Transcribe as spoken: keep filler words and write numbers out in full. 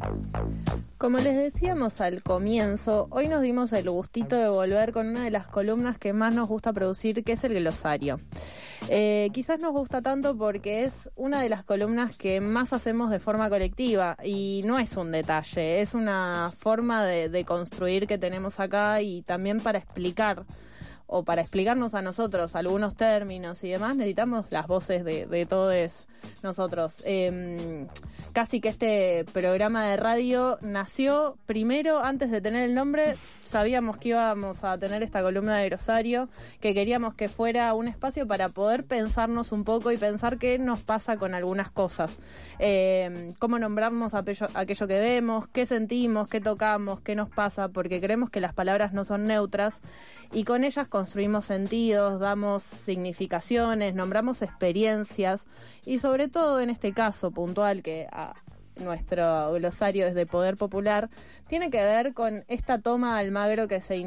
Como les decíamos al comienzo, hoy nos dimos el gustito de volver con una de las columnas que más nos gusta producir, que es el glosario. Eh, quizás nos gusta tanto porque es una de las columnas que más hacemos de forma colectiva y no es un detalle, es una forma de, de construir que tenemos acá y también para explicar o para explicarnos a nosotros algunos términos y demás, necesitamos las voces de, de todos nosotros. Eh, casi que este programa de radio nació primero, antes de tener el nombre, sabíamos que íbamos a tener esta columna de glosario, que queríamos que fuera un espacio para poder pensarnos un poco y pensar qué nos pasa con algunas cosas. Eh, cómo nombramos aquello, aquello que vemos, qué sentimos, qué tocamos, qué nos pasa, porque creemos que las palabras no son neutras y con ellas construimos sentidos, damos significaciones, nombramos experiencias y sobre todo en este caso puntual que a nuestro glosario es de Poder Popular, tiene que ver con esta toma de Almagro que se